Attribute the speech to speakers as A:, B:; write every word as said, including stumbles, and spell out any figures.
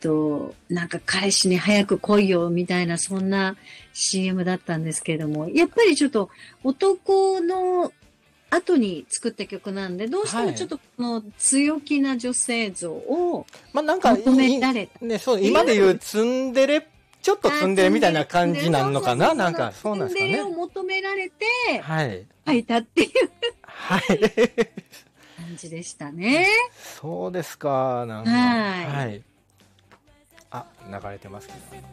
A: と、なんか彼氏に早く来いよみたいなそんな シーエム だったんですけれども、やっぱりちょっと男の後に作った曲なんで、どうして
B: はい。
A: もちょっとこの強気な女性像を
B: まあ、なんか、い
A: 求められた。
B: いね、そう、今で言うツンデレ、ちょっとツンデレみたいな感じなんのかな、なんか、そうなんですか
A: ツンデレを
B: ね。
A: 求められて、
B: はい。
A: 書いたっていう
B: はい。
A: 感じでしたね。
B: そうですか、なんか、
A: はい。
B: はい。あ、流れてますけど。